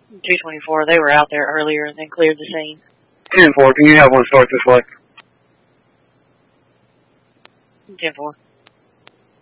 224, they were out there earlier and then cleared the scene. 10-4, can you have one start this way? 10-4.